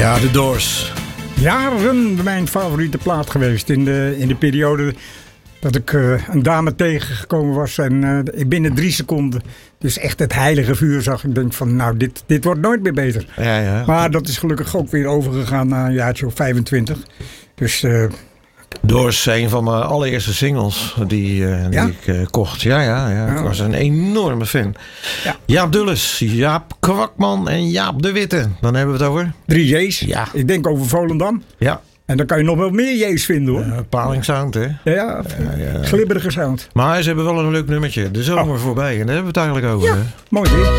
Ja, de Doors. Jaren mijn favoriete plaat geweest. In de periode dat ik een dame tegengekomen was. En binnen 3 seconden dus echt het heilige vuur zag. Ik denk van nou, dit wordt nooit meer beter. Ja. Maar dat is gelukkig ook weer overgegaan na een jaartje of 25. Dus... Doors, een van mijn allereerste singles die ik kocht. Ja. Ik was een enorme fan. Ja. Jaap Dulles, Jaap Kwakman en Jaap de Witte. Dan hebben we het over 3 J's. Ja. Ik denk over Volendam. Ja. En dan kan je nog wel meer J's vinden hoor. Paling Sound, hè? Ja. Glibberige sound. Maar ze hebben wel een leuk nummertje. De zomer voorbij. En daar hebben we het eigenlijk over. Ja, mooi dit.